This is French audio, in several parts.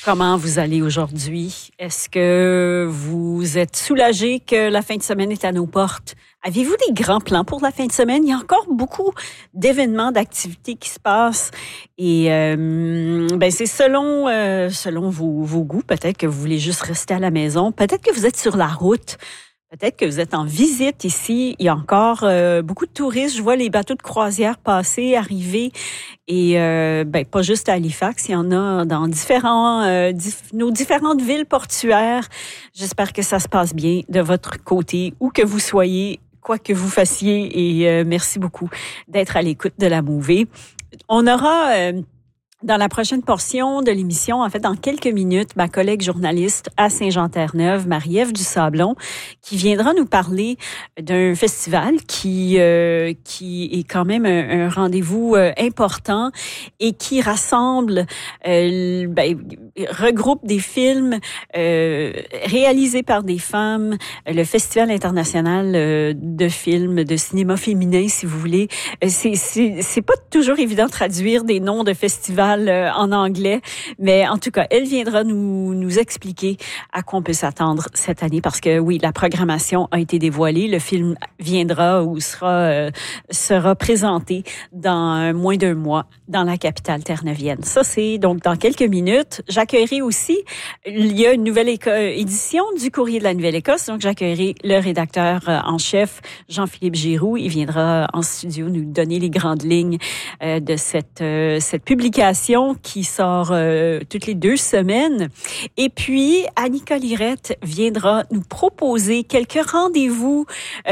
Comment vous allez aujourd'hui? Est-ce que vous êtes soulagé que la fin de semaine est à nos portes? Avez-vous des grands plans pour la fin de semaine? Il y a encore beaucoup d'événements, d'activités qui se passent. Et c'est selon vos goûts. Peut-être que vous voulez juste rester à la maison. Peut-être que vous êtes sur la route. Peut-être que vous êtes en visite ici. Il y a encore beaucoup de touristes. Je vois les bateaux de croisière passer, arriver. Et pas juste à Halifax, il y en a dans nos différentes villes portuaires. J'espère que ça se passe bien de votre côté, où que vous soyez, quoi que vous fassiez. Et merci beaucoup d'être à l'écoute de la Mouvée. On aura... dans la prochaine portion de l'émission, en fait, dans quelques minutes, ma collègue journaliste à Saint-Jean-Terre-Neuve, Marie-Ève Dusablon, qui viendra nous parler d'un festival qui est quand même un rendez-vous important et qui rassemble, regroupe des films réalisés par des femmes, le Festival international de films, de cinéma féminin, si vous voulez. C'est pas toujours évident de traduire des noms de festivals en anglais, mais en tout cas, elle viendra nous expliquer à quoi on peut s'attendre cette année, parce que oui, la programmation a été dévoilée, le film viendra ou sera présenté dans moins d'un mois dans la capitale terre-neuvienne. Ça, c'est donc dans quelques minutes. J'accueillerai aussi, il y a une nouvelle édition du Courrier de la Nouvelle-Écosse, donc j'accueillerai le rédacteur en chef, Jean-Philippe Giroux. Il viendra en studio nous donner les grandes lignes de cette publication qui sort toutes les 2 semaines. Et puis, Annika Lirette viendra nous proposer quelques rendez-vous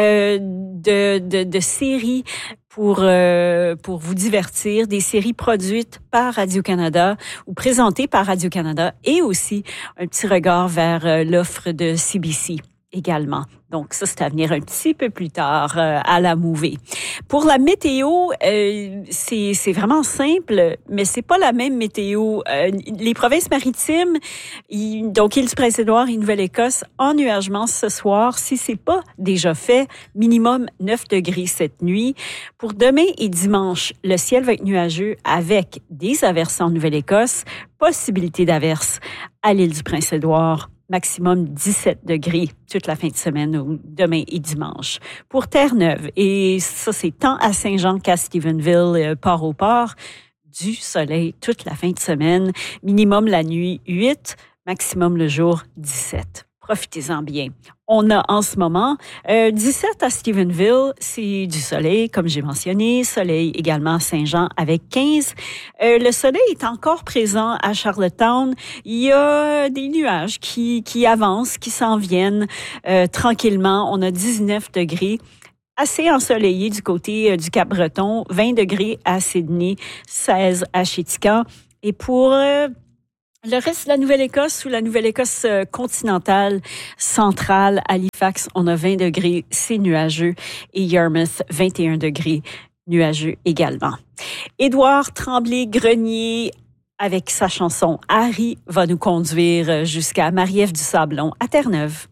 de séries pour vous divertir, des séries produites par Radio-Canada ou présentées par Radio-Canada, et aussi un petit regard vers l'offre de CBC également. Donc ça, c'est à venir un petit peu plus tard à la Mouvée. Pour la météo, c'est vraiment simple, mais c'est pas la même météo. Les provinces maritimes, donc Île-du-Prince-Édouard et Nouvelle-Écosse, ennuagement ce soir, si c'est pas déjà fait, minimum 9 degrés cette nuit. Pour demain et dimanche, le ciel va être nuageux avec des averses en Nouvelle-Écosse, possibilité d'averses à l'Île-du-Prince-Édouard. Maximum 17 degrés toute la fin de semaine, demain et dimanche. Pour Terre-Neuve, et ça, c'est tant à Saint-Jean qu'à Stephenville, Port-au-Port, du soleil toute la fin de semaine. Minimum la nuit 8, maximum le jour 17. Profitez-en bien. On a en ce moment 17 à Stephenville, c'est du soleil, comme j'ai mentionné. Soleil également à Saint-Jean avec 15. Le soleil est encore présent à Charlottetown. Il y a des nuages qui avancent, qui s'en viennent tranquillement. On a 19 degrés. Assez ensoleillé du côté du Cap-Breton. 20 degrés à Sydney, 16 à Chéticamp. Et pour... le reste de la Nouvelle-Écosse ou la Nouvelle-Écosse continentale, centrale, Halifax, on a 20 degrés, c'est nuageux. Et Yarmouth, 21 degrés, nuageux également. Édouard Tremblay-Grenier, avec sa chanson « Harry » va nous conduire jusqu'à Marie-Ève Dusablon à Terre-Neuve.